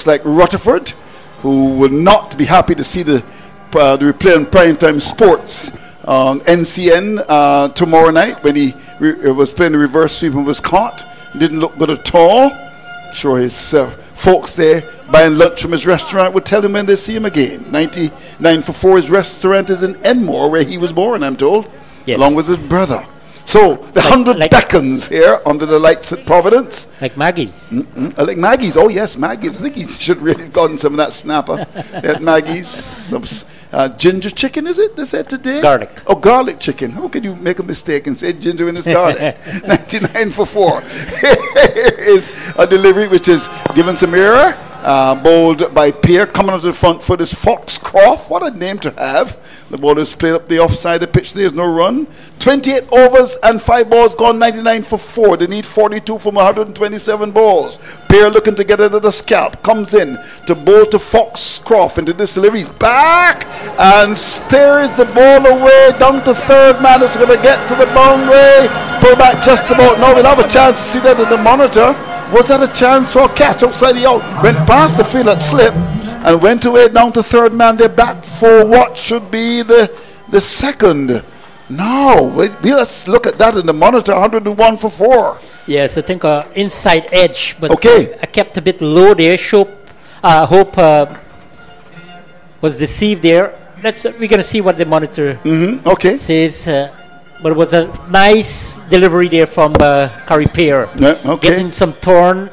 like Rutherford, who will not be happy to see the replay on Primetime Sports on NCN tomorrow night when he was playing the reverse sweep and was caught. Didn't look good at all. I'm sure his folks there buying lunch from his restaurant would tell him when they see him again. 99 for 4, his restaurant is in Enmore, where he was born, I'm told, along with his brother. So the 100 beckons here under the lights at Providence. Like Maggie's. Like Maggie's. Oh, yes, Maggie's. I think he should really have gotten some of that snapper at Maggie's. Some ginger chicken, is it? They said today? Garlic. Oh, garlic chicken. How could you make a mistake and say ginger when it's garlic? 99 for 4. Here is a delivery which is given to Mirror. Bowled by Pierre. Coming onto the front foot is Foxcroft. What a name to have. The ball is played up the offside. The pitch, there's no run. 28 overs and 5 balls gone, 99 for 4. They need 42 from 127 balls. Pierre looking to get it at the scalp. Comes in to bowl to Foxcroft into this delivery. He's back and steers the ball away down to third man. It's going to get to the boundary. Pull back just about. Now we'll have a chance to see that in the monitor. Was that a chance for a catch outside the out? Went past the field at slip and went away down to third man. They're back for what should be the second. No, let's look at that in the monitor. 101 for 4. Yes, I think inside edge, but okay. I kept a bit low there. Hope was deceived there. We're gonna see what the monitor says. But it was a nice delivery there from Curry Pierre. Getting some turn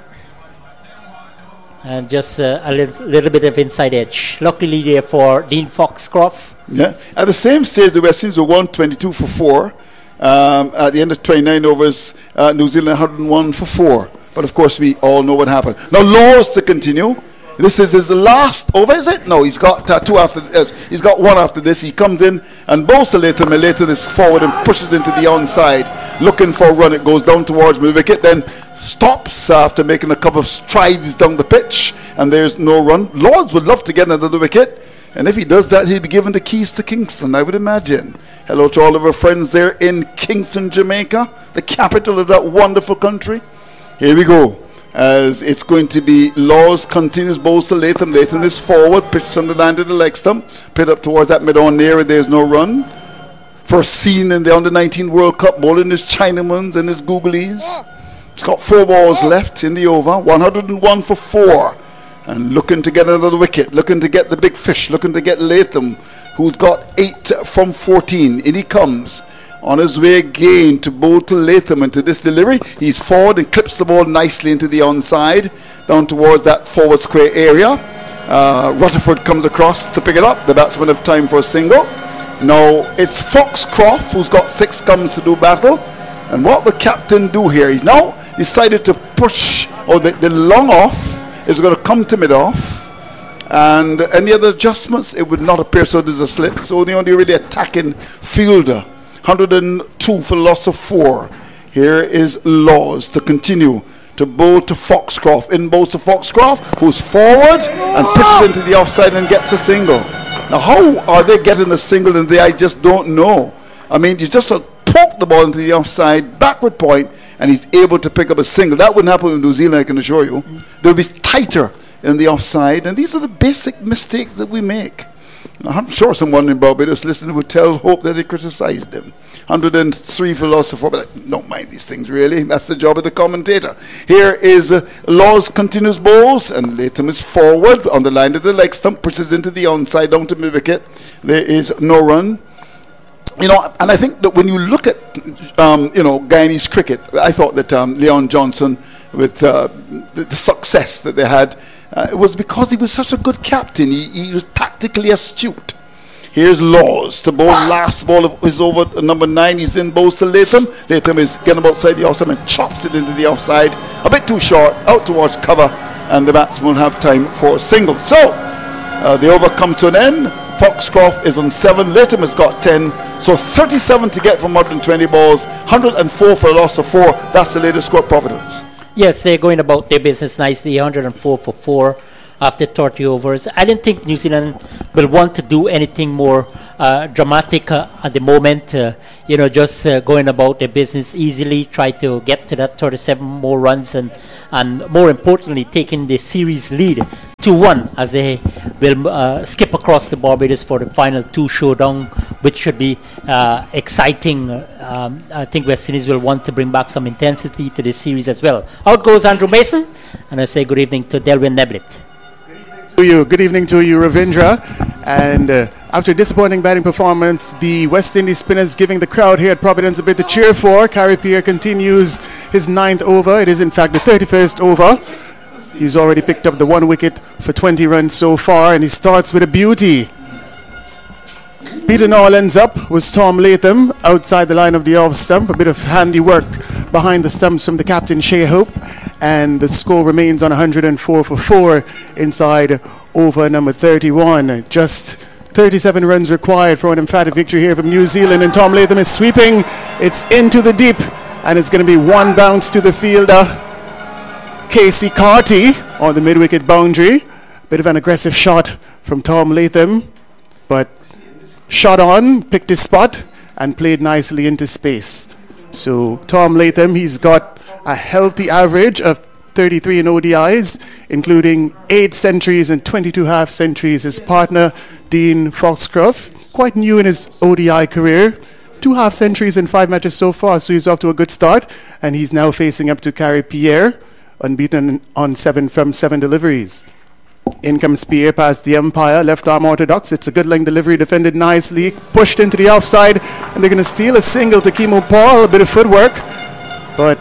and just a little bit of inside edge. Luckily there for Dean Foxcroft. Yeah. At the same stage, the West Indies were 122 for 4. At the end of 29 overs, New Zealand 101 for 4. But of course, we all know what happened. Now, Laws to continue. This is his last over, is it? No, he's got two after. He's got one after this. He comes in and bowls to Latham, and Latham is forward and pushes into the onside, looking for a run. It goes down towards the wicket, then stops after making a couple of strides down the pitch, and there's no run. Lords would love to get under the wicket, and if he does that, he'll be given the keys to Kingston, I would imagine. Hello to all of our friends there in Kingston, Jamaica, the capital of that wonderful country. Here we go. As it's going to be Laws continues bowls to Latham. Latham is forward, pitched on the line to the leg stump, played up towards that mid-on area. There's no run. First seen in the under-19 World Cup, bowling his Chinamans and his Googlies. He's got 4 balls left in the over, 101 for 4. And looking to get another wicket, looking to get the big fish, looking to get Latham, who's got 8 from 14. In he comes. On his way again to bowl to Latham into this delivery. He's forward and clips the ball nicely into the onside, down towards that forward square area. Rutherford comes across to pick it up. The batsmen have time for a single. Now it's Foxcroft who's got 6 comes to do battle. And what will captain do here? He's now decided to push, the long off is going to come to mid-off. And any other adjustments, it would not appear so. There's a slip. So the only really attacking fielder. 102 for loss of 4. Here is Laws to continue to bowl to Foxcroft. In bowls to Foxcroft, who's forward and pushes into the offside and gets a single. Now, how are they getting the single in there? I just don't know. I mean, you just poke the ball into the offside, backward point, and he's able to pick up a single. That wouldn't happen in New Zealand, I can assure you. They'll be tighter in the offside, and these are the basic mistakes that we make. I'm sure someone in Barbados listening would tell Hope that they criticised them. 103 for loss of 4, but I don't mind these things really. That's the job of the commentator. Here is Laws continues bowls, and Latham is forward on the line of the leg stump, pushes into the onside down to mid-wicket. There is no run. You know, and I think that when you look at, Guyanese cricket, I thought that Leon Johnson, with the success that they had, it was because he was such a good captain. He was tactically astute. Here's Laws to bowl last ball of his over number 9. He's in bowls to Latham. Latham is getting outside the offside and chops it into the offside. A bit too short, out towards cover, and the batsman will have time for a single. So, the over comes to an end. Foxcroft is on 7. Latham has got 10. So 37 to get from 120 balls. 104 for a loss of 4. That's the latest score at Providence. Yes, they're going about their business nicely. 104 for 4 after 30 overs. I didn't think New Zealand will want to do anything more dramatic at the moment. Just going about their business easily, try to get to that 37 more runs and more importantly, taking the series lead 2-1 as they will skip across the Barbados for the final two showdown, which should be exciting. I think West Indies will want to bring back some intensity to this series as well. Out goes Andrew Mason, and I say good evening to Delwyn Neblit. Good evening to you, Ravindra. And after a disappointing batting performance, the West Indies spinners giving the crowd here at Providence a bit to cheer for. Carey Pierre continues his 9th over. It is in fact the 31st over. He's already picked up the 1 wicket for 20 runs so far, and he starts with a beauty. Beating all ends up was Tom Latham outside the line of the off stump. A bit of handiwork behind the stumps from the captain, Shea Hope. And the score remains on 104 for 4 inside over number 31. Just 37 runs required for an emphatic victory here from New Zealand. And Tom Latham is sweeping. It's into the deep. And it's going to be one bounce to the fielder, Casey Carty, on the mid-wicket boundary. Bit of an aggressive shot from Tom Latham. But shot on, picked his spot, and played nicely into space. So Tom Latham, he's got a healthy average of 33 in ODIs, including 8 centuries and 22 half centuries. His partner, Dean Foxcroft, quite new in his ODI career. 2 half centuries in 5 matches so far, so he's off to a good start. And he's now facing up to Carey Pierre, unbeaten on 7 from 7 deliveries. In comes Pierre past the umpire, left arm orthodox. It's a good length delivery, defended nicely, pushed into the offside, and they're going to steal a single to Kemo Paul. A bit of footwork, but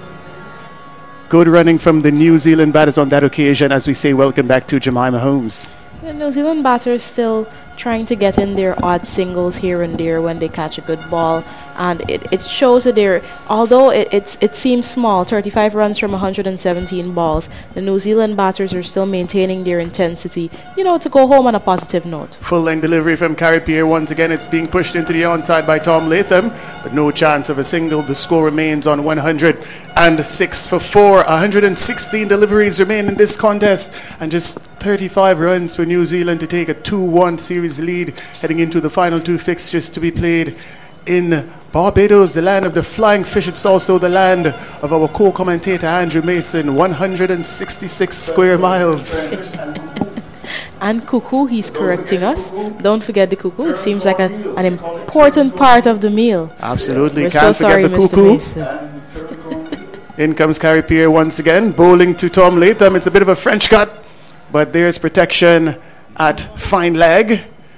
good running from the New Zealand batters on that occasion as we say welcome back to Jemima Holmes. The New Zealand batters still trying to get in their odd singles here and there when they catch a good ball, and it shows that they're, although it seems small, 35 runs from 117 balls, the New Zealand batters are still maintaining their intensity, to go home on a positive note. Full length delivery from Carey Pierre. Once again, it's being pushed into the onside by Tom Latham, but no chance of a single. The score remains on 106 for 4. 116 deliveries remain in this contest, and just 35 runs for New Zealand to take a 2-1 series lead heading into the final 2 fixtures to be played in Barbados, the land of the flying fish. It's also the land of our co-commentator Andrew Mason. 166 square miles. And cuckoo, he's correcting us. Don't forget the cuckoo. It seems like an important part of the meal. Absolutely. We're Can't so forget sorry, the Mr. cuckoo. Mason. In comes Carey Pierre once again, bowling to Tom Latham. It's a bit of a French cut, but there's protection at fine leg.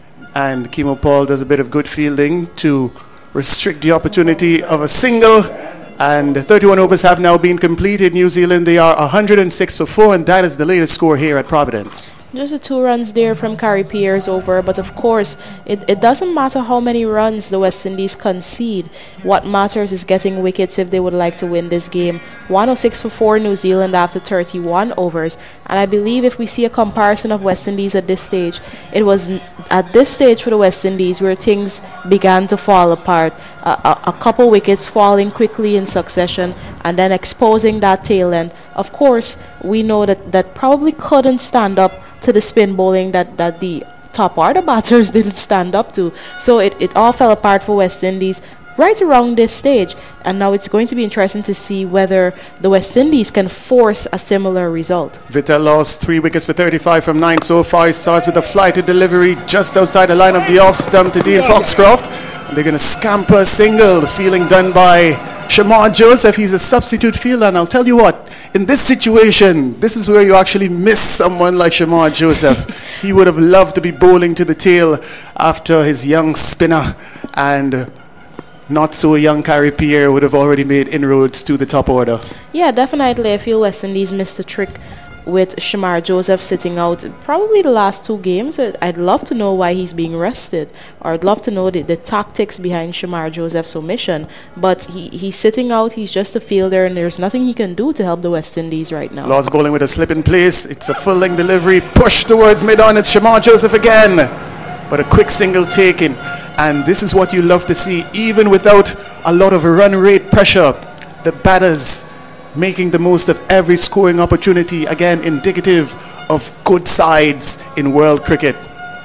And Kemo Paul does a bit of good fielding to restrict the opportunity of a single. And 31 overs have now been completed. New Zealand, they are 106 for 4, and that is the latest score here at Providence. Just the 2 runs there from Carey Pierre's over, but of course, it doesn't matter how many runs the West Indies concede. What matters is getting wickets if they would like to win this game. 106 for 4 New Zealand after 31 overs, and I believe if we see a comparison of West Indies at this stage, it was at this stage for the West Indies where things began to fall apart. A couple wickets falling quickly in succession and then exposing that tail end. Of course, we know that probably couldn't stand up to the spin bowling that the top order batters didn't stand up to. So it all fell apart for West Indies right around this stage. And now it's going to be interesting to see whether the West Indies can force a similar result. Vittel lost 3 wickets for 35 from 9 so far. He starts with a flighted delivery just outside the line of the off stump to Dean Foxcroft. They're going to scamper a single. The fielding done by Shamar Joseph. He's a substitute fielder, and I'll tell you what, in this situation, this is where you actually miss someone like Shamar Joseph. He would have loved to be bowling to the tail after his young spinner, and not so young Carey Pierre would have already made inroads to the top order. Yeah, definitely. I feel West Indies missed a trick with Shamar Joseph sitting out probably the last 2 games. I'd love to know why he's being rested, or I'd love to know the tactics behind Shamar Joseph's omission. But he's sitting out, he's just a fielder, and there's nothing he can do to help the West Indies right now. Lost bowling with a slip in place. It's a full-length delivery, push towards mid-on. It's Shamar Joseph again, but a quick single taken. And this is what you love to see, even without a lot of run rate pressure. The batters making the most of every scoring opportunity, again indicative of good sides in world cricket.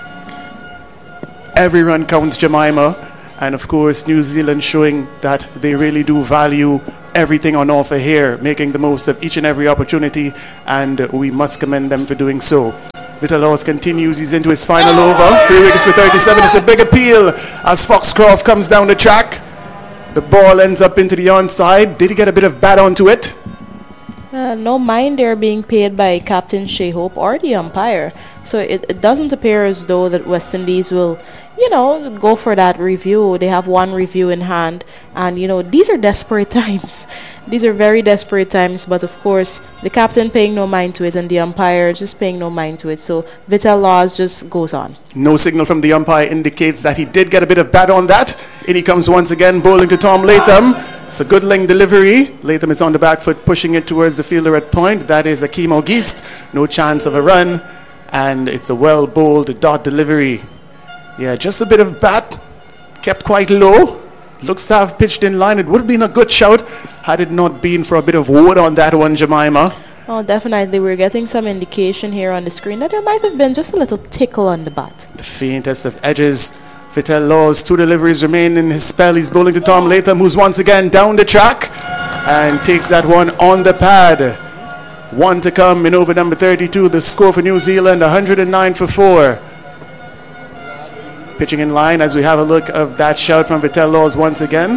Every run counts, Jemima, and of course New Zealand showing that they really do value everything on offer here, making the most of each and every opportunity, and we must commend them for doing so. Vitalos continues. He's into his final over. 3 wickets for 37. It's a big appeal as Foxcroft comes down the track. The ball ends up into the onside. Did he get a bit of bat onto it? No mind there being paid by Captain Shea Hope or the umpire. So it doesn't appear as though that West Indies will, go for that review. They have one review in hand. And, these are desperate times. These are very desperate times. But, of course, the captain paying no mind to it and the umpire just paying no mind to it. So Vital Laws just goes on. No signal from the umpire indicates that he did get a bit of bat on that. In he comes once again, bowling to Tom Latham. It's a good length delivery. Latham is on the back foot, pushing it towards the fielder at point. That is Akeem Auguste. No chance of a run. And it's a well bowled dot delivery. Yeah, just a bit of bat. Kept quite low. Looks to have pitched in line. It would have been a good shout had it not been for a bit of wood on that one, Jemima. Oh, definitely. We're getting some indication here on the screen that there might have been just a little tickle on the bat. The faintest of edges. Vital Laws, 2 deliveries remain in his spell. He's bowling to Tom Latham, who's once again down the track and takes that one on the pad. 1 to come in over number 32. The score for New Zealand, 109 for 4. Pitching in line as we have a look of that shout from Vital Laws once again.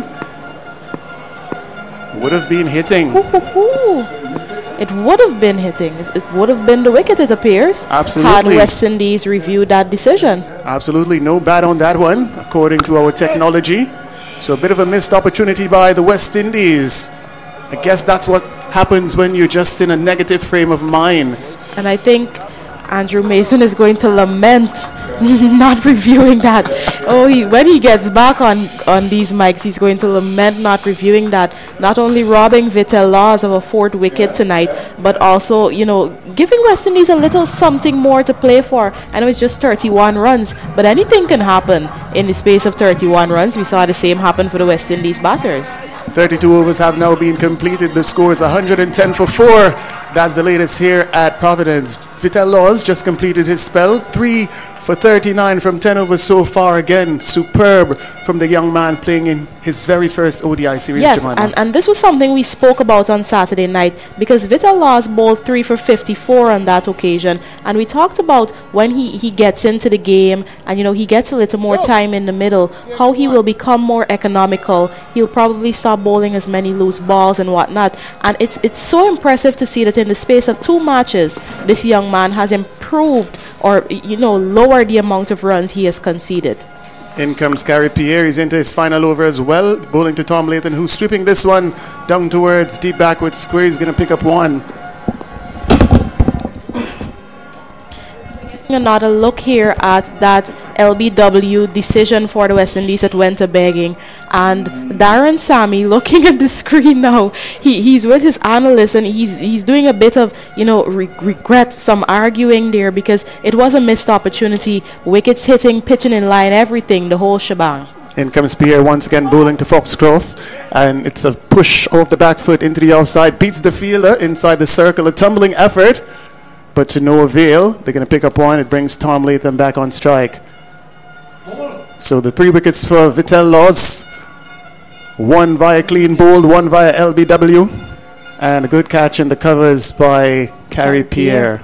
Would have been hitting. It would have been hitting. It would have been the wicket, it appears. Absolutely. Had West Indies reviewed that decision. Absolutely. No bat on that one, according to our technology. So a bit of a missed opportunity by the West Indies. I guess that's what happens when you're just in a negative frame of mind. And I think Andrew Mason is going to lament not reviewing that. When he gets back on these mics, he's going to lament not reviewing that. Not only robbing Vital Laws of a 4th wicket tonight, but also, giving West Indies a little something more to play for. I know it's just 31 runs, but anything can happen in the space of 31 runs. We saw the same happen for the West Indies batters. 32 overs have now been completed. The score is 110 for 4. That's the latest here at Providence. Vital Laws just completed his spell. 3 for 39 from 10 overs so far. Again, superb from the young man playing in his very first ODI series. Yes, and this was something we spoke about on Saturday night because Vital Laws bowled 3 for 54 on that occasion. And we talked about when he gets into the game and, he gets a little more time in the middle, how he will become more economical. He'll probably stop bowling as many loose balls and whatnot. And it's so impressive to see that in the space of 2 matches, this young man has improved or, lowered the amount of runs he has conceded. In comes Gary Pierre. He's into his final over as well. Bowling to Tom Latham, who's sweeping this one down towards deep backward square. He's going to pick up 1. Another look here at that LBW decision for the West Indies that went to begging, and Darren Sammy looking at the screen now. He's with his analyst and he's doing a bit of regret, some arguing there because it was a missed opportunity. Wickets hitting, pitching in line, everything, the whole shebang. In comes Pierre once again bowling to Foxcroft, and it's a push off the back foot into the outside, beats the fielder inside the circle. A tumbling effort, but to no avail. They're going to pick up 1. It brings Tom Latham back on strike. So the 3 wickets for Vital Laws. 1 via clean bowled, 1 via LBW. And a good catch in the covers by Gary Pierre.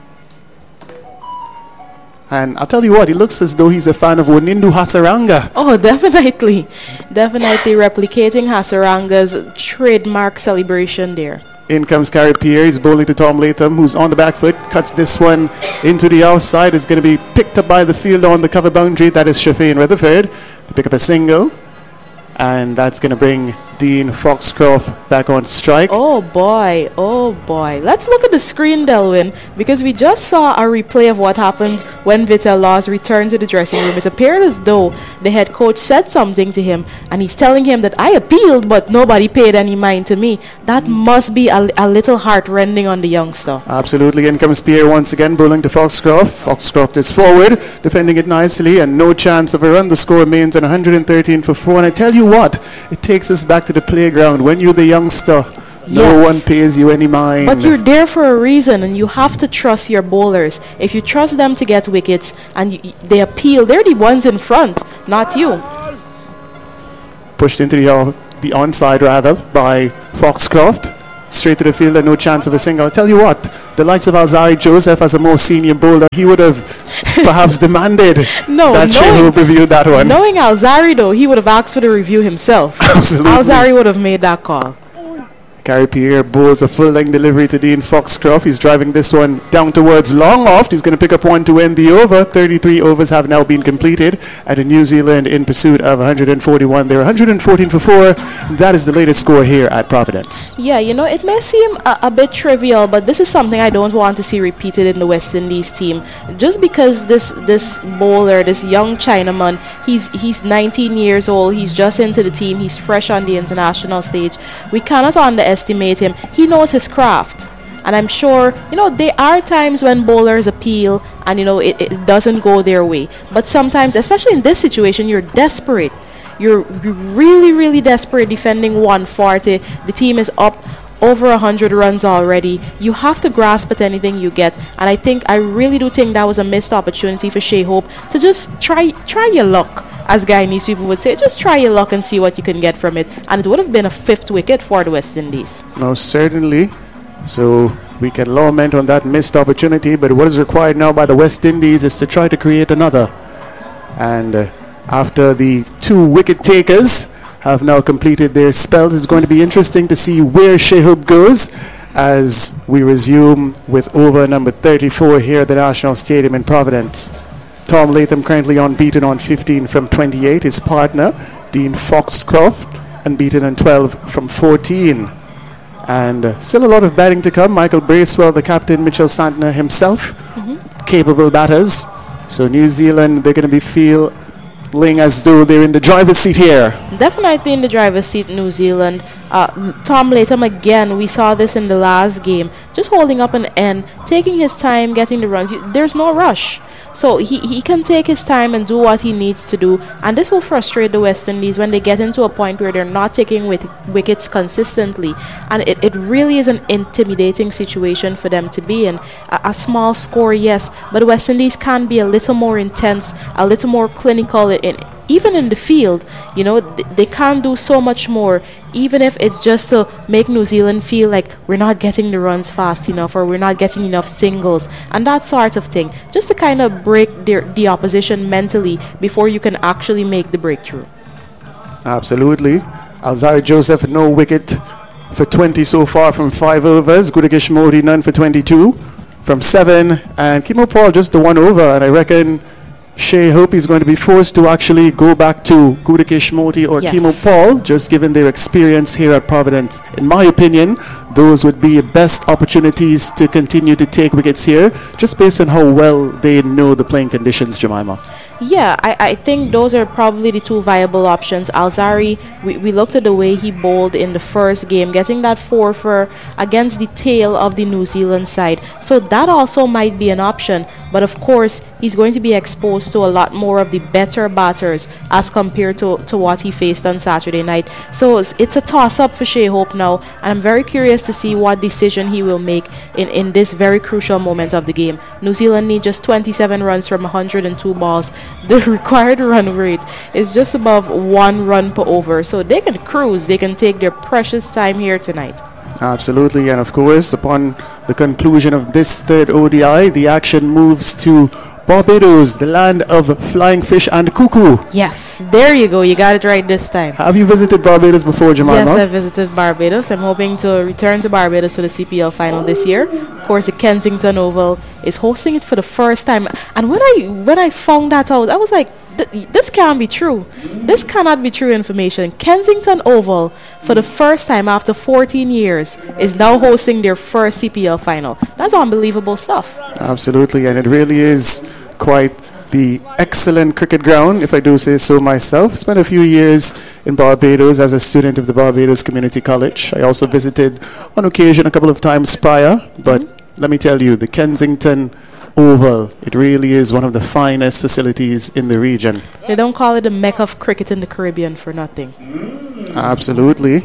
And I'll tell you what, he looks as though he's a fan of Wanindu Hasaranga. Oh, definitely. Definitely replicating Hasaranga's trademark celebration there. In comes Gary Pierre. He's bowling to Tom Latham, who's on the back foot. Cuts this one into the outside. It's going to be picked up by the fielder on the cover boundary. That is Shafeen Rutherford to pick up a single. And that's going to bring Dean Foxcroft back on strike. Oh boy, oh boy. Let's look at the screen, Delwyn, because we just saw a replay of what happened when Vital Laws returned to the dressing room. It appeared as though the head coach said something to him, and he's telling him that I appealed, but nobody paid any mind to me. That must be a little heart-rending on the youngster. Absolutely. In comes Pierre once again, bowling to Foxcroft. Foxcroft is forward, defending it nicely, and no chance of a run. The score remains on 113 for 4. And I tell you what, it takes us back to the playground. When you're the youngster, no one pays you any mind. But you're there for a reason, and you have to trust your bowlers. If you trust them to get wickets and they appeal, they're the ones in front, not you. Pushed into the onside rather by Foxcroft. straight to the field and no chance of a single. I'll tell you what, the likes of Alzarri Joseph as a more senior bowler, he would have perhaps demanded that Shai reviewed that one. Knowing Alzarri though, he would have asked for the review himself. Absolutely. Alzarri would have made that call. Gary Pierre bowls a full-length delivery to Dean Foxcroft. He's driving this one down towards long off. He's going to pick up one to end the over. 33 overs have now been completed. And New Zealand in pursuit of 141. They're 114 for 4. That is the latest score here at Providence. Yeah, you know, it may seem a bit trivial, but this is something I don't want to see repeated in the West Indies team. Just because this bowler, this young Chinaman, he's 19 years old. He's just into the team. He's fresh on the international stage. We cannot underestimate him. He knows his craft, and I'm sure, you know, there are times when bowlers appeal and, you know, it doesn't go their way, but sometimes, especially in this situation, you're desperate. You're really desperate defending 140. The team is up over 100 runs already. You have to grasp at anything you get, and I really do think that was a missed opportunity for Shai Hope to just try your luck. As Guyanese people would say, just try your luck and see what you can get from it. And it would have been a 5th wicket for the West Indies. Most certainly. So we can lament on that missed opportunity, but what is required now by the West Indies is to try to create another. And after the 2 wicket takers have now completed their spells, it's going to be interesting to see where Shai Hope goes as we resume with over number 34 here at the National Stadium in Providence. Tom Latham currently unbeaten on 15 from 28. His partner, Dean Foxcroft, unbeaten on 12 from 14. And still a lot of batting to come. Michael Bracewell, the captain, Mitchell Santner himself, capable batters. So New Zealand, they're going to be feeling as though they're in the driver's seat here. Definitely in the driver's seat, New Zealand. Tom Latham, again, we saw this in the last game, just holding up an end, taking his time, getting the runs. There's no rush. So he can take his time and do what he needs to do. And this will frustrate the West Indies when they get into a point where they're not taking wickets consistently. And it really is an intimidating situation for them to be in. A small score, yes, but the West Indies can be a little more intense, a little more clinical even in the field. You know, they can do so much more, even if it's just to make New Zealand feel like we're not getting the runs fast enough or we're not getting enough singles and that sort of thing, just to kind of break the opposition mentally before you can actually make the breakthrough. Absolutely. Alzarri Joseph, no wicket for 20 so far from 5 overs. Gudakesh Modi, none for 22 from 7. And Kimo Paul, just the 1 over. And I reckon Shai Hope is going to be forced to actually go back to Gudakesh Modi or Kimo Paul, just given their experience here at Providence. In my opinion, those would be best opportunities to continue to take wickets here, just based on how well they know the playing conditions, Jemima. Yeah, I think those are probably the 2 viable options. Alzarri, we looked at the way he bowled in the first game, getting that 4 for against the tail of the New Zealand side. So that also might be an option. But of course, he's going to be exposed to a lot more of the better batters as compared to what he faced on Saturday night. So it's a toss-up for Shai Hope now. And I'm very curious to see what decision he will make in this very crucial moment of the game. New Zealand need just 27 runs from 102 balls. The required run rate is just above 1 run per over. So they can cruise. They can take their precious time here tonight. Absolutely. And of course, upon the conclusion of this 3rd ODI, the action moves to Barbados, the land of flying fish and cuckoo. Yes, there you go. You got it right this time. Have you visited Barbados before, Jemima? Yes, I visited Barbados. I'm hoping to return to Barbados for the CPL final this year. Of course, the Kensington Oval is hosting it for the first time. And when I found that out, I was like, this can't be true. This cannot be true information. Kensington Oval, for the first time after 14 years, is now hosting their first CPL final. That's unbelievable stuff. Absolutely, and it really is quite the excellent cricket ground, if I do say so myself. Spent a few years in Barbados as a student of the Barbados Community College. I also visited on occasion a couple of times prior, but let me tell you, the Kensington Oval, it really is one of the finest facilities in the region. They don't call it the Mecca of cricket in the Caribbean for nothing. Absolutely.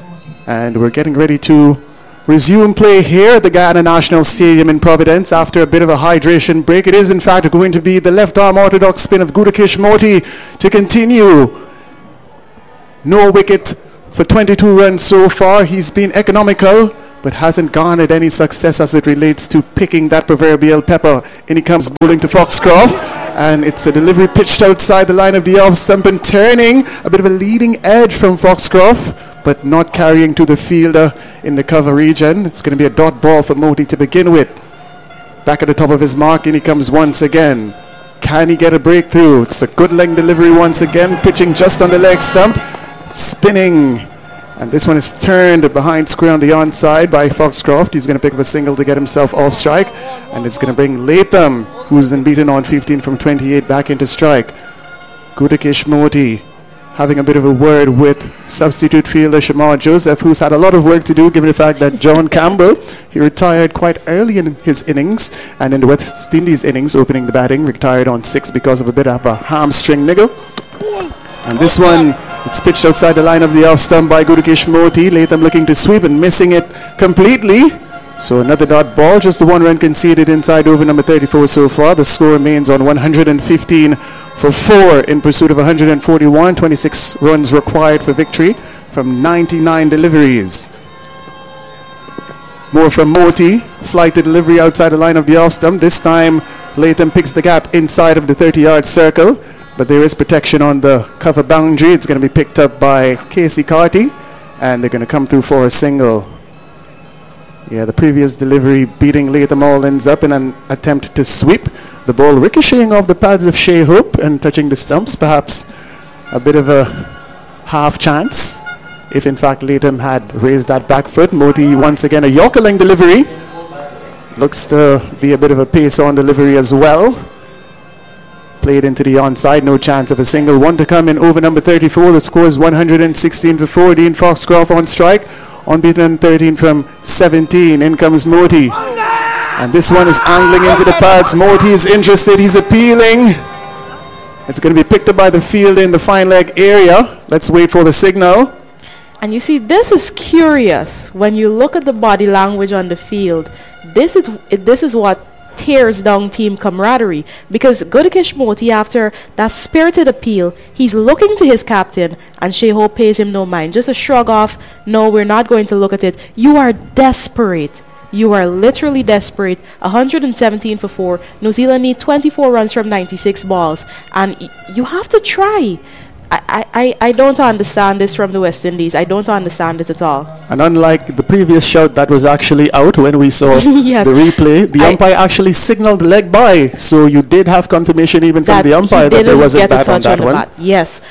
And we're getting ready to resume play here at the Guyana National Stadium in Providence after a bit of a hydration break. It is in fact going to be the left arm orthodox spin of Gudakesh Modi to continue. No wicket for 22 runs so far. He's been economical but hasn't garnered any success as it relates to picking that proverbial pepper. In he comes bowling to Foxcroft, and it's a delivery pitched outside the line of the off stump and turning. A bit of a leading edge from Foxcroft, but not carrying to the fielder in the cover region. It's going to be a dot ball for Moti to begin with. Back at the top of his mark, in he comes once again. Can he get a breakthrough? It's a good leg delivery once again, pitching just on the leg stump, spinning. And this one is turned behind square on the onside by Foxcroft. He's going to pick up a single to get himself off strike. And it's going to bring Latham, who's unbeaten on 15 from 28, back into strike. Gudakesh Moti having a bit of a word with substitute fielder Shamar Joseph, who's had a lot of work to do given the fact that John Campbell, he retired quite early in his innings. And in the West Indies innings, opening the batting, retired on 6 because of a bit of a hamstring niggle. And this one, it's pitched outside the line of the off stump by Gudakesh Moti. Latham looking to sweep and missing it completely. So another dot ball, just the 1 run conceded inside over number 34 so far. The score remains on 115 for 4 in pursuit of 141. 26 runs required for victory from 99 deliveries. More from Moti. Flight to delivery outside the line of the off stump. This time Latham picks the gap inside of the 30-yard circle. But there is protection on the cover boundary. It's going to be picked up by Casey Carty, and they're going to come through for a single. Yeah, the previous delivery beating Latham all ends up in an attempt to sweep. The ball ricocheting off the pads of Shea Hope and touching the stumps. Perhaps a bit of a half chance if in fact Latham had raised that back foot. Moti once again a Yorker delivery. Looks to be a bit of a pace on delivery as well. Played into the onside, no chance of a single. One to come in over number 34. The score is 116 for 4. Dean Foxcroft on strike. Unbeaten 13 from 17. In comes Moti. And this one is angling into the pads. Moti is interested. He's appealing. It's going to be picked up by the field in the fine leg area. Let's wait for the signal. And you see, this is curious. When you look at the body language on the field, this is what tears down team camaraderie, because Gudakesh Moti, after that spirited appeal, he's looking to his captain, and Shea Hope pays him no mind. Just a shrug off, no, we're not going to look at it. You are desperate. You are literally desperate. 117 for 4. New Zealand need 24 runs from 96 balls, and you have to try. I don't understand this from the West Indies. I don't understand it at all. And unlike the previous shot that was actually out when we saw yes. the replay, the umpire actually signaled leg by. So you did have confirmation even from the umpire that there wasn't bat on that one. Bat. Yes.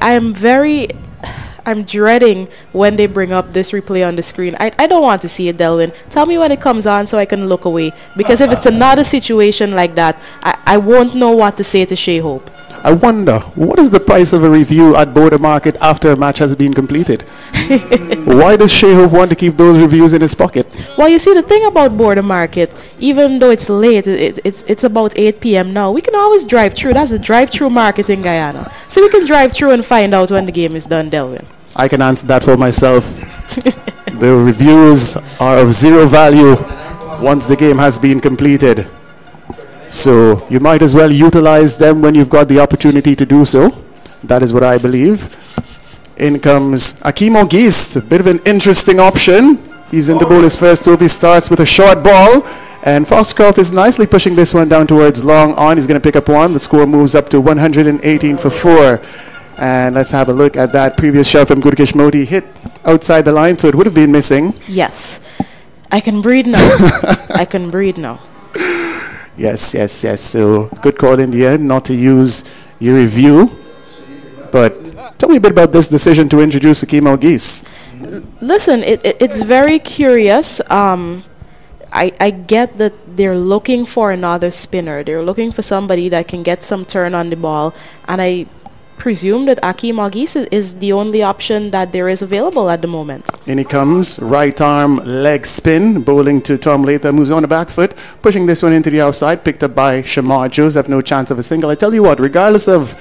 I'm dreading when they bring up this replay on the screen. I don't want to see it, Delwyn. Tell me when it comes on so I can look away. Because if it's another situation like that, I won't know what to say to Shea Hope. I wonder, what is the price of a review at Border Market after a match has been completed? Why does Shea Hope want to keep those reviews in his pocket? Well, you see, the thing about Border Market, even though it's late, it's about 8 p.m. now, we can always drive through. That's a drive-through market in Guyana. So we can drive through and find out when the game is done, Delwyn. I can answer that for myself. The reviews are of zero value once the game has been completed. So you might as well utilize them when you've got the opportunity to do so. That is what I believe. In comes Akeem Ogis, a bit of an interesting option. He's in to bowl his first over. He starts with a short ball. And Foxcroft is nicely pushing this one down towards long on. He's going to pick up one. The score moves up to 118 for 4. And let's have a look at that previous shot from Gudakesh Moti. Hit outside the line, so it would have been missing. Yes. I can breathe now. I can breathe now. Yes. So good call in the end not to use your review. But tell me a bit about this decision to introduce Akeem Ogis. Listen, it's very curious. I get that they're looking for another spinner. They're looking for somebody that can get some turn on the ball. And I presume that Akeem Ogis is the only option that there is available at the moment. In he comes, right arm leg spin, bowling to Tom Latham, who's on the back foot, pushing this one into the outside, picked up by Shamar Joseph, no chance of a single. I tell you what, regardless of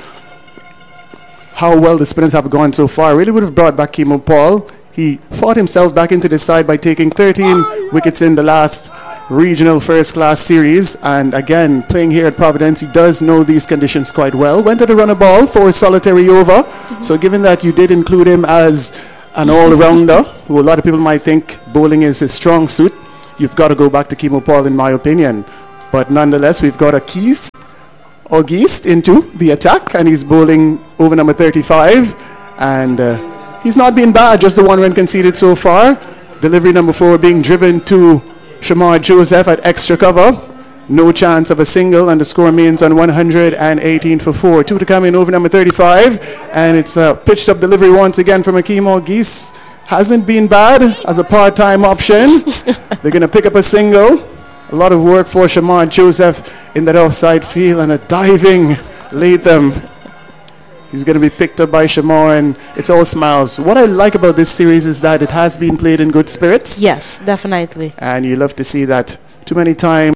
how well the spinners have gone so far, really would have brought back Kemo Paul. He fought himself back into the side by taking 13 wickets in the last regional first-class series. And again, playing here at Providence, he does know these conditions quite well. Went to the runner ball for a solitary over. So given that you did include him as an all-rounder who a lot of people might think bowling is his strong suit, you've got to go back to Kemo Paul, in my opinion. But nonetheless, we've got Auguste into the attack, and he's bowling over number 35. And he's not been bad, just the one run conceded so far. Delivery number 4 being driven to Shamar Joseph at extra cover. No chance of a single, and the score remains on 118 for 4. 2 to come in over number 35, and it's a pitched up delivery once again from Akeem Auguste. Hasn't been bad as a part-time option. They're going to pick up a single. A lot of work for Shamar Joseph in that offside field, and a diving Latham. He's going to be picked up by Shamar, and it's all smiles. What I like about this series is that it has been played in good spirits. Yes, definitely. And you love to see that. Too many times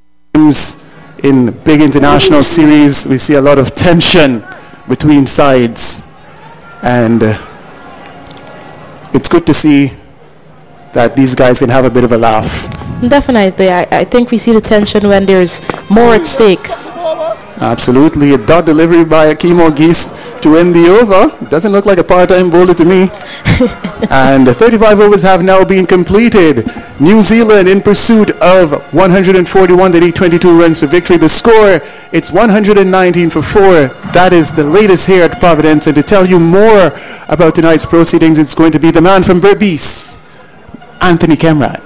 in big international series, we see a lot of tension between sides. And it's good to see that these guys can have a bit of a laugh. Definitely. I think we see the tension when there's more at stake. Absolutely. A dot delivery by Akeem Auguste to end the over. Doesn't look like a part-time bowler to me. And 35 overs have now been completed. New Zealand in pursuit of 141. They need 22 runs for victory. The score, it's 119 for 4. That is the latest here at Providence. And to tell you more about tonight's proceedings, it's going to be the man from Berbice, Anthony Kemrat.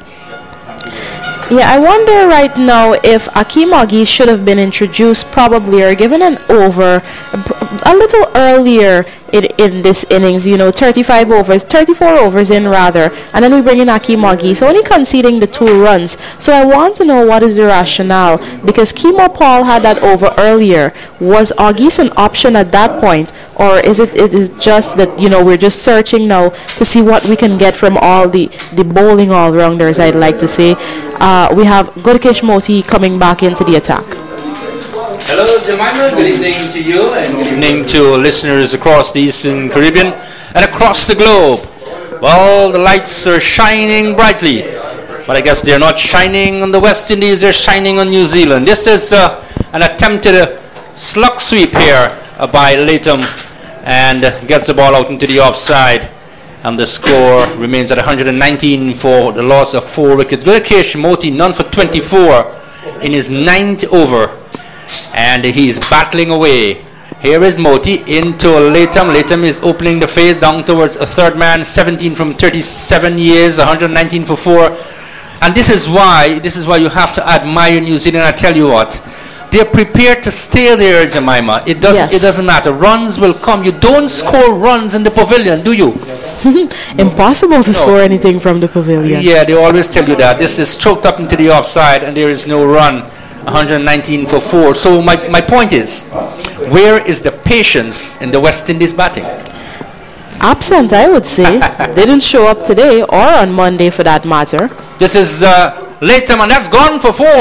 Yeah, I wonder right now if Akeem Auguste should have been introduced probably or given an over a little earlier in this innings, 34 overs in rather, and then we bring in Akeem Auguste, only conceding the 2 runs. So I want to know what is the rationale, because Kemo Paul had that over earlier. Was Auguste an option at that point, or is it just that, we're just searching now to see what we can get from all the bowling all-rounders, I'd like to say. We have Gurkesh Moti coming back into the attack. Hello, Jemima. Good evening to you, and good evening to listeners across the Eastern Caribbean and across the globe. Well, the lights are shining brightly, but I guess they're not shining on the West Indies, they're shining on New Zealand. This is an attempted slug sweep here by Latham, and gets the ball out into the offside. And the score remains at 119 for the loss of 4 wickets. Gurkesh Moti, none for 24 in his 9th over. And he's battling away. Here is Moti into Latham. Latham is opening the phase down towards a third man. 17 from 37 years, 119 for 4. And this is why you have to admire New Zealand. I tell you what, they're prepared to stay there, Jemima. It doesn't matter. Runs will come. You don't score runs in the pavilion, do you? Impossible to score anything from the pavilion. Yeah, they always tell you that. This is choked up into the offside, and there is no run. 119 for 4. So my point is, where is the patience in the West Indies batting? Absent, I would say. Didn't show up today or on Monday for that matter. This is Latham, and that's gone for 4.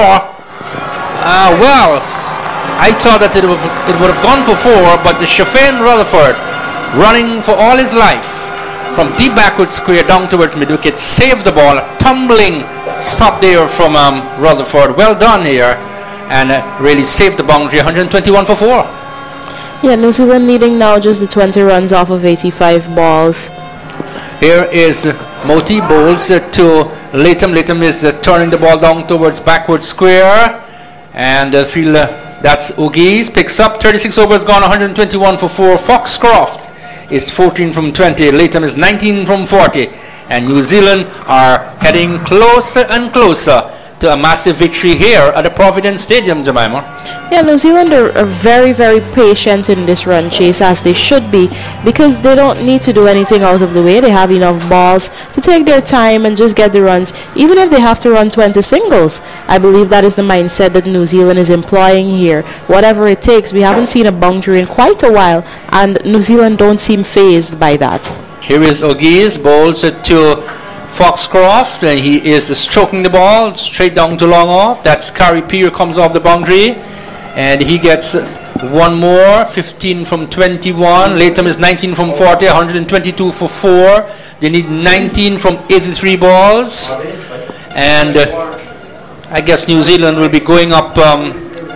Well, I thought that it would have gone for 4, but the Shafin Rutherford, running for all his life from deep backward square down towards mid-wicket, saved the ball. A tumbling stop there from Rutherford. Well done here, and really saved the boundary. 121 for 4. Yeah, New Zealand needing now just the 20 runs off of 85 balls. Here is Moti, bowls to Latham. Latham is turning the ball down towards backward square, and the field, that's Auguste, picks up. 36 overs gone, 121 for 4. Foxcroft is 14 from 20. Latham is 19 from 40. And New Zealand are heading closer and closer to a massive victory here at the Providence Stadium, Jemima. Yeah, New Zealand are very, very patient in this run chase, as they should be, because they don't need to do anything out of the way. They have enough balls to take their time and just get the runs, even if they have to run 20 singles. I believe that is the mindset that New Zealand is employing here. Whatever it takes. We haven't seen a boundary in quite a while, and New Zealand don't seem phased by that. Here is Auguste, bowls it to Foxcroft, and he is stroking the ball straight down to long off. That's Kari Peer, comes off the boundary, and he gets one more. 15 from 21. Latham is 19 from 40. 122 for 4. They need 19 from 83 balls, and I guess New Zealand will be going up 2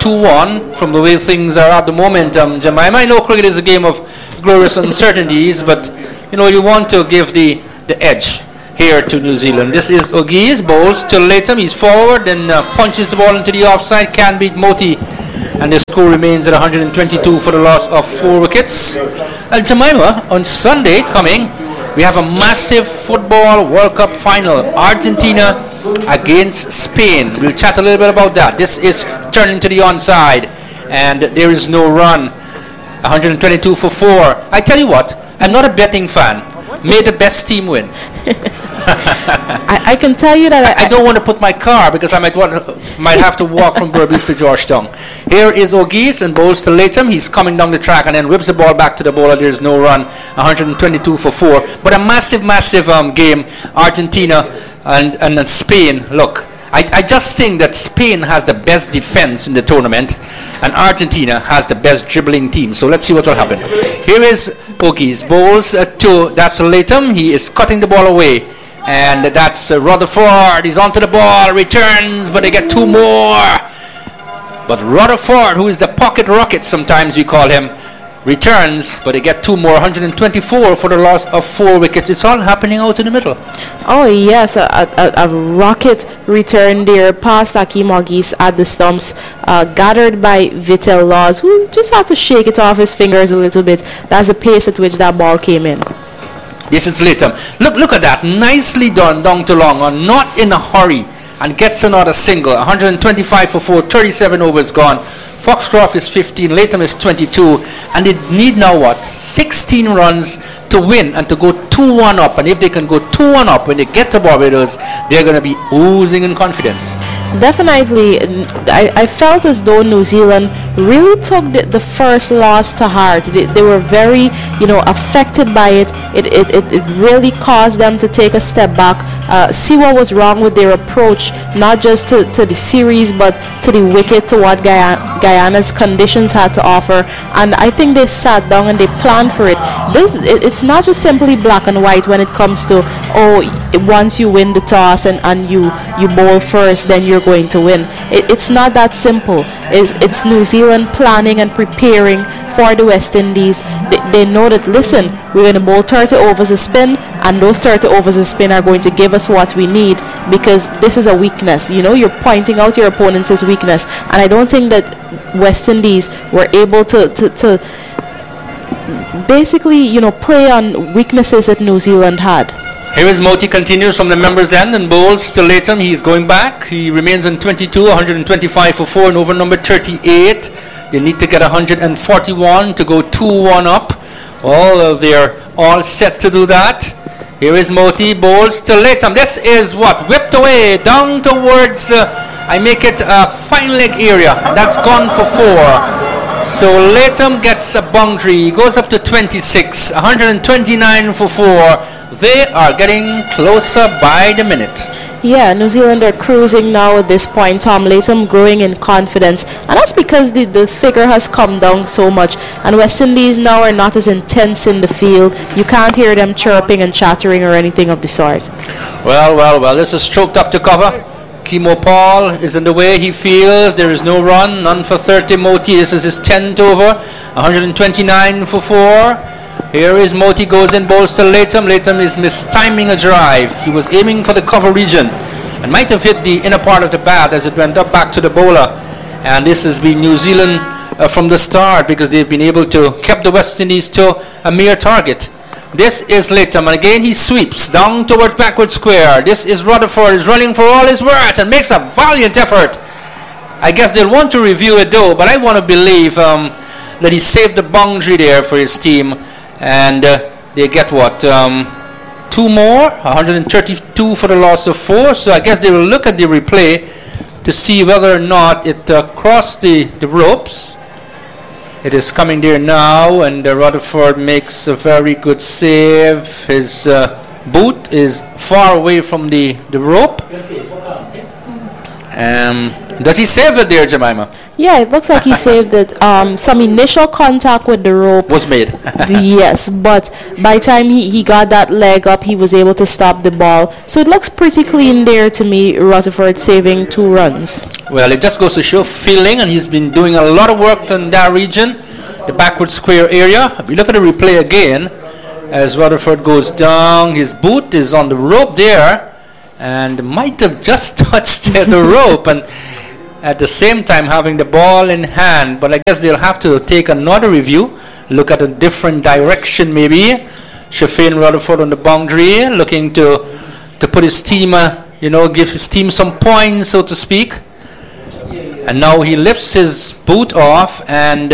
2-1 from the way things are at the moment. Jemima, I know cricket is a game of glorious uncertainties, but you want to give the edge here to New Zealand. This is O'Gee's, bowls to Latham. He's forward and punches the ball into the offside. Can beat Moti, and the score remains at 122 for the loss of 4 wickets. Jemima, on Sunday coming, we have a massive football World Cup final. Argentina against Spain. We'll chat a little bit about that. This is turning to the onside, and there is no run. 122 for 4. I tell you what, I'm not a betting fan. May the best team win. I can tell you that I don't want to put my car because I might have to walk from Berbice to Georgetown. Here is O'Gee's and bowls to Latham. He's coming down the track and then whips the ball back to the bowler. There's no run. 122 for 4. But a massive game. Argentina and Spain. Look, I just think that Spain has the best defense in the tournament and Argentina has the best dribbling team. So let's see what will happen. Here is O'Gee's, bowls to, that's Latham. He is cutting the ball away. And that's Rutherford. He's onto the ball, returns, but they get 2 more. But Rutherford, who is the pocket rocket, sometimes we call him, returns, but they get 2 more. 124 for the loss of 4 wickets. It's all happening out in the middle. Oh yes, a rocket return there past Akeem O'Gee's at the stumps, gathered by Vitel Laws, who just had to shake it off his fingers a little bit. That's the pace at which that ball came in. This is Latham. Look at that. Nicely done down to long on, not in a hurry, and gets another single. 125 for 4, 37 overs gone. Foxcroft is 15, Latham is 22, and they need now 16 runs to win and to go 2-1 up. And if they can go 2-1 up when they get to Barbados, they're going to be oozing in confidence. Definitely, I felt as though New Zealand really took the first loss to heart. They were very, affected by it. It really caused them to take a step back, see what was wrong with their approach, not just to the series, but to the wicket, to what Guyana's conditions had to offer. And I think they sat down and they planned for it. It's not just simply black and white when it comes to, once you win the toss and you bowl first, then you're going to win. It's not that simple. It's New Zealand planning and preparing for the West Indies. They know that, listen, we're going to bowl 30 overs a spin, and those 30 overs a spin are going to give us what we need, because this is a weakness. You're pointing out your opponent's weakness, and I don't think that West Indies were able to basically, play on weaknesses that New Zealand had. Here is Moti, continues from the members' end and bowls to Latham. He's going back. He remains on 22, 125 for 4 and over number 38. They need to get 141 to go 2-1 up. They're all set to do that. Here is Moti, bowls to Latham. This is whipped away down towards, I make it a fine leg area. That's gone for 4. So Latham gets a boundary. He goes up to 26, 129 for 4. They are getting closer by the minute. Yeah, New Zealand are cruising now at this point. Tom Latham growing in confidence, and that's because the figure has come down so much, and West Indies now are not as intense in the field. You can't hear them chirping and chattering or anything of the sort. Well, this is stroked up to cover. Kimo Paul is in the way. He feels there is no run, none for 30. Moti, this is his 10th over, 129 for 4. Here is Moti, goes in, bowls to Latham. Latham is mistiming a drive. He was aiming for the cover region and might have hit the inner part of the bat as it went up back to the bowler. And this has been New Zealand from the start, because they've been able to keep the West Indies to a mere target. This is Latham, and again he sweeps down towards backward square. This is Rutherford, is running for all his worth and makes a valiant effort. I guess they'll want to review it though, but I want to believe that he saved the boundary there for his team. And they get 2 more, 132 for the loss of 4. So I guess they will look at the replay to see whether or not it crossed the ropes. It is coming there now, and Rutherford makes a very good save. His boot is far away from the rope. Does he save it there, Jemima? Yeah, it looks like he saved it. Some initial contact with the rope was made. Yes, but by the time he got that leg up, he was able to stop the ball. So it looks pretty clean there to me, Rutherford saving 2 runs. Well, it just goes to show fielding, and he's been doing a lot of work in that region, the backward square area. If you look at the replay again, as Rutherford goes down, his boot is on the rope there, and might have just touched the rope, and at the same time having the ball in hand. But I guess they'll have to take another review, look at a different direction maybe. Shafane Rutherford on the boundary, looking to put his team, give his team some points, so to speak. And now he lifts his boot off and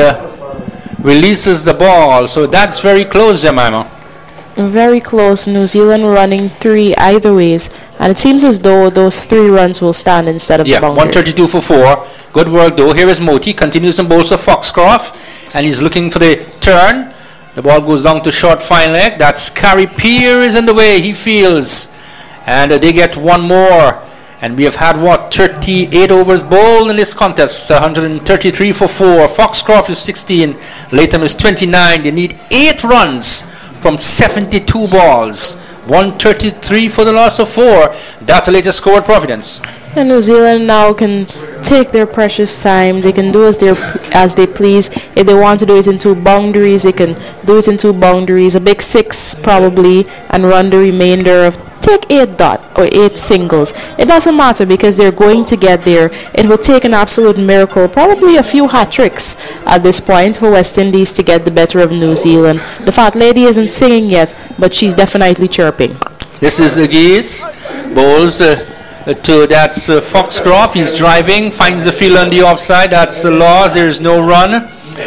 releases the ball. So that's very close, Jemima. Very close. New Zealand running 3 either ways, and it seems as though those 3 runs will stand instead of the boundary. 132 for 4. Good work though. Here is Moti, continues to bowl to Foxcroft, and he's looking for the turn. The ball goes down to short fine leg. That's Carey Peer is in the way, he feels, and they get 1 more. And we have had 38 overs bowled in this contest. 133 for 4. Foxcroft is 16. Latham is 29. They need 8 runs from 72 balls. 133 for the loss of 4. That's the latest score at Providence. And New Zealand now can take their precious time. They can do as they please. If they want to do it in 2 boundaries, they can do it in 2 boundaries. A big 6 probably, and run the remainder of. Take 8 dot or 8 singles. It doesn't matter because they're going to get there. It will take an absolute miracle, probably a few hat tricks at this point for West Indies to get the better of New Zealand. The fat lady isn't singing yet, but she's definitely chirping. This is Geese. Bowls to that's Foxcroft. He's driving, finds the field on the offside. That's a loss. There is no run.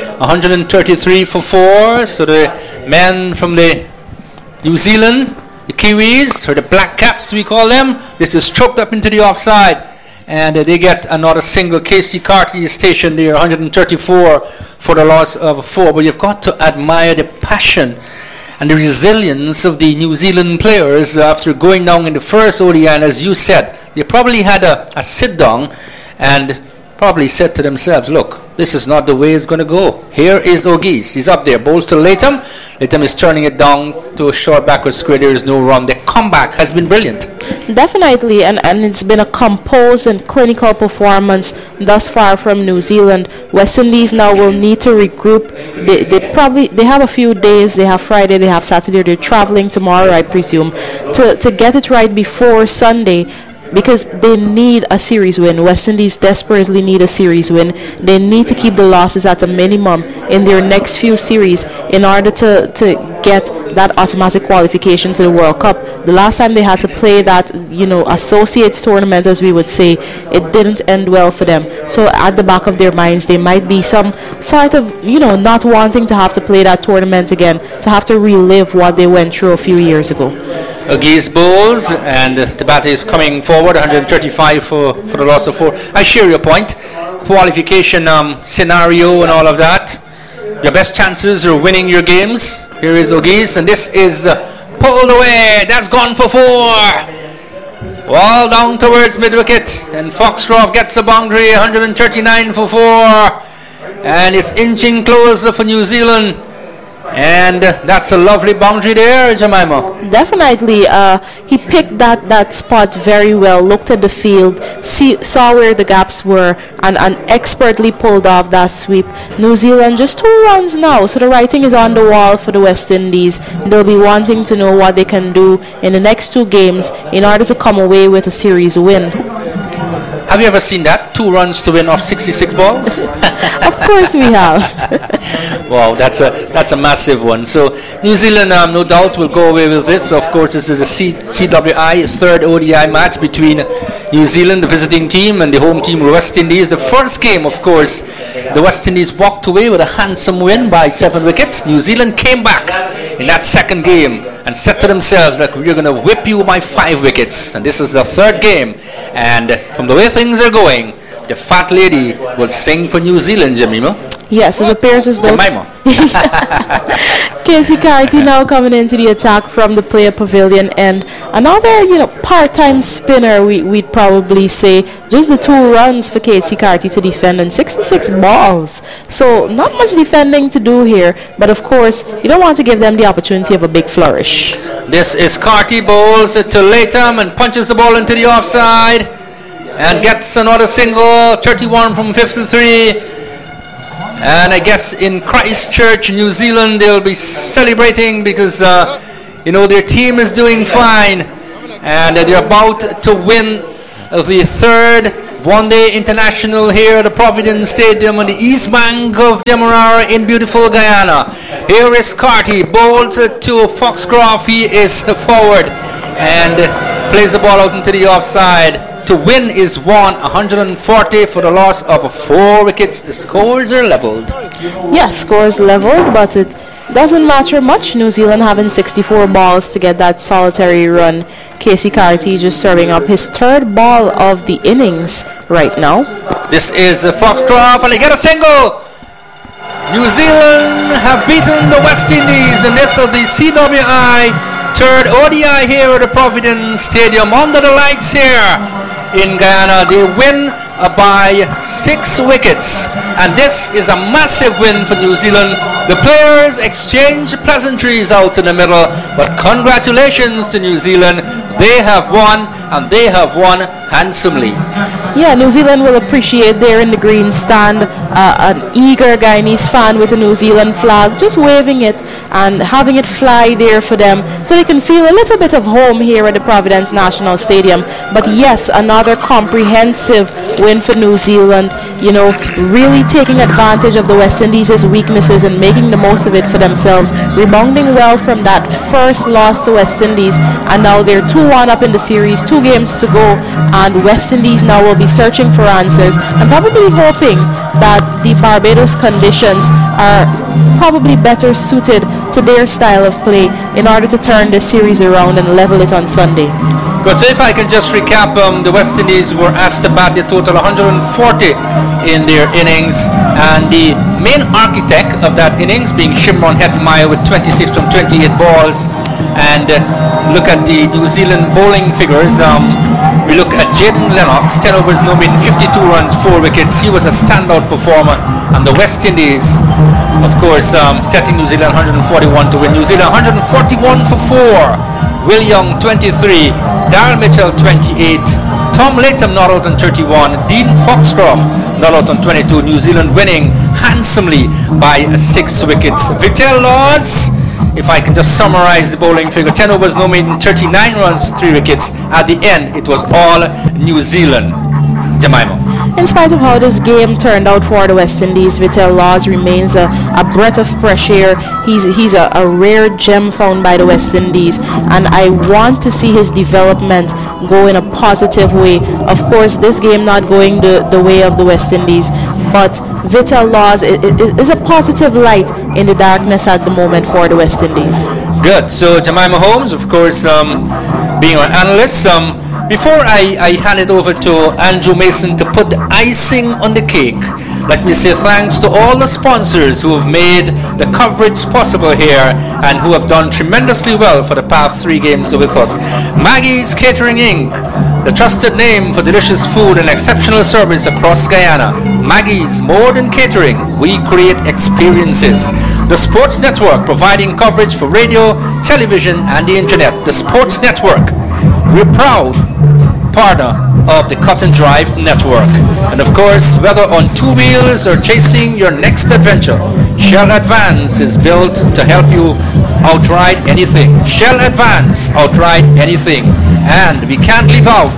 133 for 4. So the man from the New Zealand, the Kiwis, or the Black Caps we call them, this is choked up into the offside, and they get another single. Casey Carty is stationed there, 134 for the loss of 4. But you've got to admire the passion and the resilience of the New Zealand players after going down in the first ODI. And as you said, they probably had a sit down and probably said to themselves, look, this is not the way it's going to go. Here is O'Geese. He's up there. Bowls to Latham. Latham is turning it down to a short backward square. There is no run. The comeback has been brilliant. Definitely, and it's been a composed and clinical performance thus far from New Zealand. West Indies now will need to regroup. They have a few days. They have Friday, they have Saturday. They're traveling tomorrow, I presume, to get it right before Sunday, because they need a series win. West Indies desperately need a series win. They need to keep the losses at a minimum in their next few series in order to get that automatic qualification to the World Cup. The last time they had to play that, associates tournament, as we would say, it didn't end well for them. So at the back of their minds, they might be some sort of, not wanting to have to play that tournament again, to have to relive what they went through a few years ago. Geese bowls, and the batter is coming forward, 135 for the loss of 4. I share your point. Qualification scenario and all of that. Your best chances are winning your games. Here is O'Geese, and this is pulled away. That's gone for 4. All down towards mid-wicket, and Foxcroft gets a boundary, 139 for 4. And it's inching closer for New Zealand. And that's a lovely boundary there, Jemima. Definitely. He picked that spot very well, looked at the field, saw where the gaps were, and expertly pulled off that sweep. New Zealand just 2 runs now, so the writing is on the wall for the West Indies. They'll be wanting to know what they can do in the next 2 games in order to come away with a series win. Have you ever seen that? 2 runs to win off 66 balls? Of course we have. Wow, that's a massive one. So New Zealand, no doubt, will go away with this. Of course, this is a CWI 3rd ODI match between New Zealand, the visiting team, and the home team, West Indies. The first game, of course, the West Indies walked away with a handsome win by 7 wickets. New Zealand came back in that second game and said to themselves, like, we're going to whip you by 5 wickets. And this is the 3rd game. And from the way things are going, the fat lady will sing for New Zealand, Jemima. Yes, it appears as though... Jemima. Casey Carty now coming into the attack from the player pavilion, and another, part-time spinner, we'd probably say. Just the 2 runs for Casey Carty to defend and 66 balls. So not much defending to do here, but of course, you don't want to give them the opportunity of a big flourish. This is Carty bowls it to Latham and punches the ball into the offside and gets another single, 31 from 53. And I guess in Christchurch, New Zealand, they'll be celebrating because, their team is doing fine. And they're about to win the 3rd one-day international here at the Providence Stadium on the east bank of Demerara in beautiful Guyana. Here is Carty, bowls it to Foxcroft. He is forward and plays the ball out into the offside. To win is 140 for the loss of 4 wickets. The scores are leveled. Yes, scores leveled, but it doesn't matter much. New Zealand having 64 balls to get that solitary run. Casey Carty just serving up his 3rd ball of the innings right now. This is Foxcroft, and they get a single. New Zealand have beaten the West Indies, and this is the CWI 3rd ODI here at the Providence Stadium under the lights here in Guyana. They win by 6 wickets, and this is a massive win for New Zealand. The players exchange pleasantries out in the middle, but congratulations to New Zealand. They have won, and they have won handsomely. Yeah, New Zealand will appreciate there in the green stand an eager Guyanese fan with a New Zealand flag, just waving it and having it fly there for them so they can feel a little bit of home here at the Providence National Stadium. But yes, another comprehensive win for New Zealand, really taking advantage of the West Indies' weaknesses and making the most of it for themselves, rebounding well from that first loss to West Indies, and now they're 2-1 up in the series, 2 games to go, and West Indies now will be searching for answers and probably hoping that the Barbados conditions are probably better suited to their style of play in order to turn this series around and level it on Sunday. Good. So if I can just recap, the West Indies were asked to bat a total 140 in their innings, and the main architect of that innings being Shimron Hetmeyer with 26 from 28 balls. And look at the New Zealand bowling figures. We look at Jaden Lennox, 10 overs, no mean, 52 runs, 4 wickets. He was a standout performer. And the West Indies, of course, setting New Zealand 141 to win. New Zealand 141 for 4. Will Young 23, Darryl Mitchell 28, Tom Latham not out on 31, Dean Foxcroft not out on 22. New Zealand winning handsomely by 6 wickets. Vittel Laws, if I can just summarize the bowling figure, 10 overs, no maiden, 39 runs, 3 wickets. At the end, it was all New Zealand. Jemima. In spite of how this game turned out for the West Indies, Vittel Laws remains a breath of fresh air. He's a rare gem found by the West Indies, and I want to see his development go in a positive way. Of course, this game not going the way of the West Indies, but Vittel Laws is a positive light in the darkness at the moment for the West Indies. Good. So Jemima Holmes, of course, being our analyst, before I hand it over to Andrew Mason to put the icing on the cake, let me say thanks to all the sponsors who have made the coverage possible here and who have done tremendously well for the past 3 games with us. Maggie's Catering Inc., the trusted name for delicious food and exceptional service across Guyana. Maggie's, more than catering, we create experiences. The Sports Network, providing coverage for radio, television, and the internet. The Sports Network, we're proud partner of the Cotton Drive Network. And of course, whether on 2 wheels or chasing your next adventure, Shell Advance is built to help you outride anything. Shell Advance, outride anything. And we can't leave out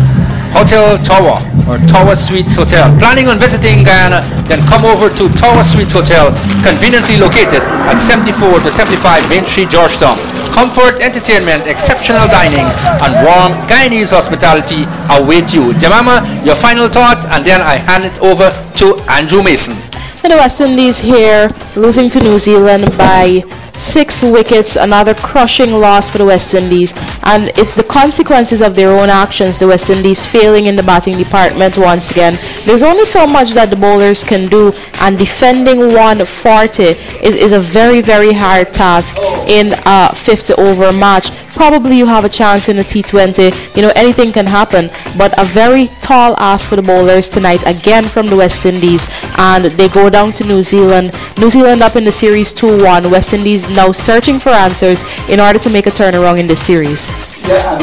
Hotel Tower or Tower Suites Hotel. Planning on visiting Guyana? Then come over to Tower Suites Hotel, conveniently located at 74 to 75 Main Street, Georgetown. Comfort, entertainment, exceptional dining, and warm Guyanese hospitality await you. Jemima, your final thoughts, and then I hand it over to Andrew Mason. And the West Indies here losing to New Zealand by 6 wickets, another crushing loss for the West Indies, and it's the consequences of their own actions. The West Indies failing in the batting department once again. There's only so much that the bowlers can do, and defending 140 is a very, very hard task in a 50 over match. Probably you have a chance in a T20, anything can happen, but a very tall ask for the bowlers tonight, again from the West Indies, and they go down to New Zealand up in the series 2-1. West Indies now searching for answers in order to make a turnaround in this series. Yeah,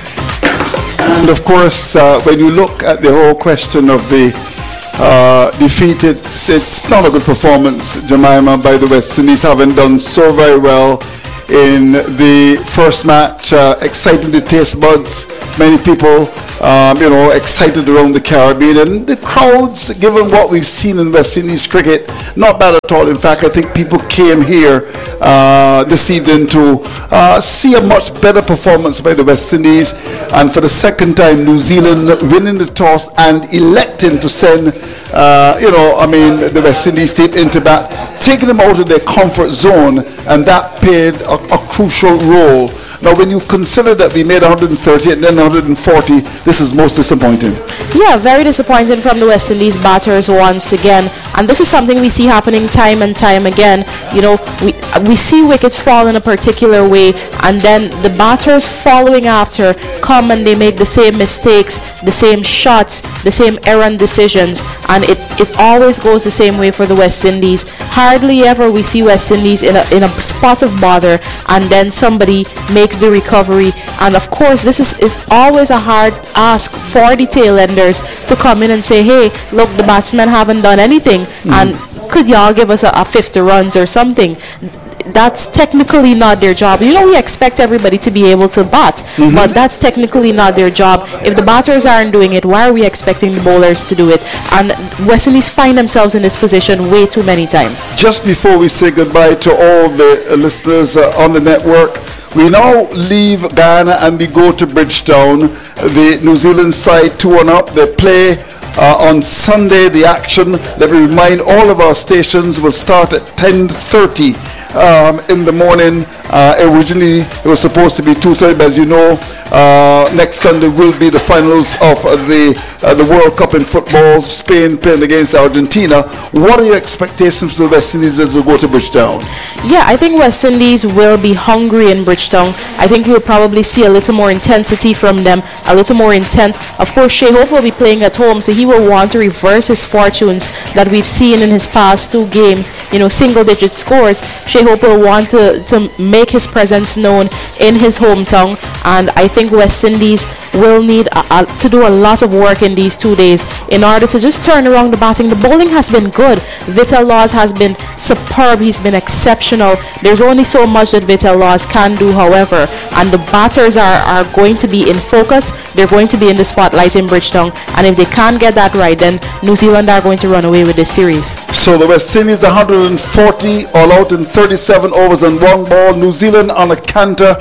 and of course, when you look at the whole question of the defeat, it's not a good performance, Jemima, by the West Indies, having done so very well in the first match, exciting the taste buds. Many people, excited around the Caribbean, and the crowds, given what we've seen in West Indies cricket, not bad at all. In fact, I think people came here this evening to see a much better performance by the West Indies, and for the second time, New Zealand winning the toss and electing to send, the West Indies team into bat, taking them out of their comfort zone, and that played a crucial role. Now, when you consider that we made 130 and then 140, this is most disappointing. Yeah, very disappointing from the West Indies batters once again. And this is something we see happening time and time again. We see wickets fall in a particular way, and then the batters following after come and they make the same mistakes, the same shots, the same errant decisions, and it always goes the same way for the West Indies. Hardly ever we see West Indies in a spot of bother, and then somebody makes the recovery. And of course, this is always a hard ask for the tail enders to come in and say, hey, look, the batsmen haven't done anything, and could y'all give us a 50 runs or something? That's technically not their job. We expect everybody to be able to bat, but that's technically not their job. If the batters aren't doing it, why are we expecting the bowlers to do it? And West Indies find themselves in this position way too many times. Just before we say goodbye to all the listeners on the network, we now leave Guyana and we go to Bridgetown. The New Zealand side 2-1 up. They play on Sunday. The action, let me remind all of our stations, will start at 10:30 in the morning. Originally it was supposed to be 2:30, but as you know, next Sunday will be the finals of the World Cup in football. Spain playing against Argentina. What are your expectations for the West Indies as we go to Bridgetown? Yeah, I think West Indies will be hungry in Bridgetown. I think we'll probably see a little more intensity from them, a little more intent. Of course, Shai Hope will be playing at home, so he will want to reverse his fortunes that we've seen in his past 2 games, single-digit scores. Shai Hope will want to make his presence known in his hometown, and I think West Indies will need to do a lot of work in these 2 days in order to just turn around the batting. The bowling has been good. Vital Laws has been superb. He's been exceptional. There's only so much that Vital Laws can do, however, and the batters are going to be in focus. They're going to be in the spotlight in Bridgetown, and if they can't get that right, then New Zealand are going to run away with this series. So the West Indies 140 all out in 37 overs and 1 ball. New Zealand on a canter,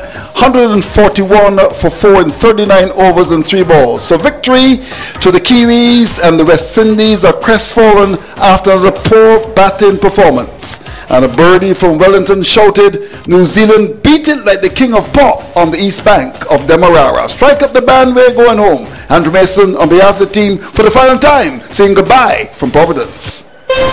141 for 4 in 39 overs and 3 balls. So victory to the Kiwis, and the West Indies are crestfallen after a poor batting performance. And a birdie from Wellington shouted, New Zealand beat it like the king of pop on the east bank of Demerara. Strike up the band, we're going home. Andrew Mason on behalf of the team for the final time, saying goodbye from Providence.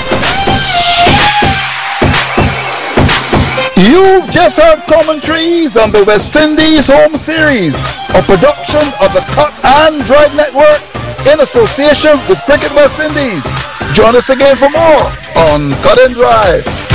You just heard commentaries on the West Indies home series, a production of the Cut and Drive Network in association with Cricket West Indies. Join us again for more on Cut and Drive.